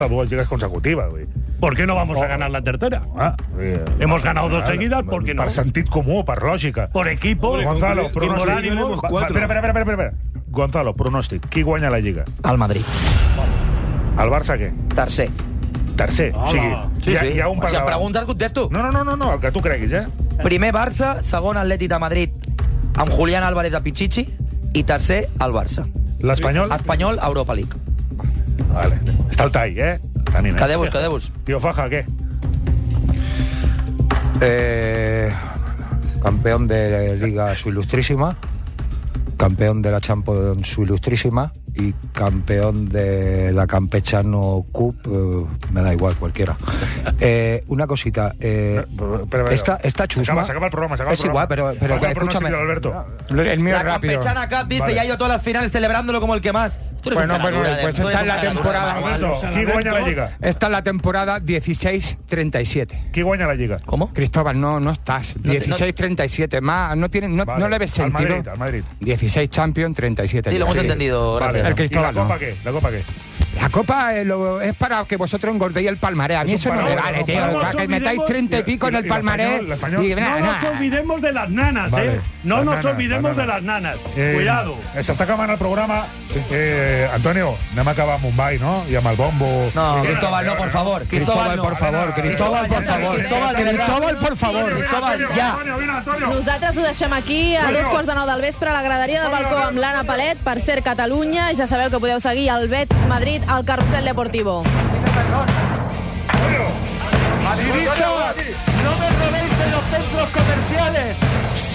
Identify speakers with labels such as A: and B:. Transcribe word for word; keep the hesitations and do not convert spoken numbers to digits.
A: dos ligas consecutivas, güey.
B: ¿Por qué no vamos
A: Oh.
B: a ganar la tercera?
A: Ah, eh,
B: Hemos ganado dos
A: vale,
B: seguidas, ¿por qué no?
A: Per sentit comú, per lògica.
B: Por equipo,
A: Gonzalo,
B: y por
A: pronòstic.
B: ánimo.
A: Va, va, espera, espera, espera, espera, espera. Gonzalo, pronòstic. Qui guanya la Lliga?
C: El Madrid.
A: El Barça què?
C: Tercer.
A: Tercer. O sigui,
C: Sí,
A: hi, ha,
C: sí.
A: hi ha un per
C: Si em
A: davant.
C: preguntes, contesto.
A: No, no, no, no, no, el que tu creguis, eh?
C: Primer Barça, segon Atlètic de Madrid amb Julián Álvarez de Pichichi i tercer el Barça.
A: L'Espanyol?
C: Espanyol, Europa League.
A: Vale. Està el tall, eh? Tenim, eh?
C: Quedeu-vos, quedeu-vos.
A: Tio Faja, què?
D: Eh, campeón de Liga su ilustrísima, campeón de la Champions su ilustrísima y campeón de la Campechano Cup, eh, me da igual, cualquiera. Eh, una cosita, eh,
A: Pero, pero,
D: esta, esta chusma...
A: Se acaba, se acaba el programa, se acaba
D: es
A: el programa.
D: igual, pero, pero
A: Falta el
D: escúchame.
A: pronóstico de Alberto.
D: El mío
C: La
D: es rápido.
C: Campechana Cup dice,
A: Vale.
C: ya ha ido todas las finales celebrándolo como el que más. Tú eres
D: Bueno,
C: un cara
D: bueno,
C: dura de-
D: pues
C: tú eres
D: esta
C: un
D: es la
C: cara dura de
D: temporada.
C: manual.
A: Alberto, qui guanya la Lliga?
D: Esta es la temporada dieciséis treinta y siete.
A: Qui guanya la Lliga?
C: ¿Cómo?
D: Cristóbal, no, no estás. dieciséis treinta y siete. Más, no, tiene, no,
A: Vale.
D: no le ves
A: Al
D: sentido.
A: Madrid, al Madrid.
D: dieciséis Champions, treinta y siete.
C: Sí, lo hemos
D: Ligas.
C: entendido,
A: Vale.
C: gracias.
D: El Cristóbal,
A: ¿Y la Copa
D: no.
A: qué? ¿La Copa qué?
D: La copa eh, lo- es para que vosotros engordéis el palmarés. A mí
A: Es
D: eso
A: un
D: no me
A: palmarés,
D: vale,
A: no,
D: tío.
A: no
D: Para
B: nos
D: que metáis
B: olvidemos-
D: treinta y pico
A: y-
D: en el
A: y la
D: palmarés.
A: español, la español.
D: y
B: No
D: nada,
B: nos
D: nada.
B: olvidemos de las nanas,
A: Vale.
B: ¿eh? No
A: Las
B: nos
A: nanas,
B: olvidemos
A: las
B: de
A: nanas.
B: las nanas.
A: Eh,
B: Cuidado.
A: S'està acabant el programa. Eh, Antonio, anem a acabar amb Mumbai, no? I amb el bombo.
C: No,
A: I-
C: Cristóbal, no, por favor.
D: Cristóbal,
C: no.
D: por favor. Cristóbal, por favor.
C: Cristóbal, de verdad.
D: Cristóbal, por favor.
C: Cristóbal,
A: Antonio,
C: ja.
A: Antonio, vine, Antonio.
E: Nosaltres ho deixem aquí a dos quarts de nou del vespre a la graderia del balcó amb l'Anna Palet. Per ser Catalunya, ja sabeu que podeu seguir el Betis Madrid al Carrusel Deportivo.
D: Madridistas, no me robéis en los centros comerciales.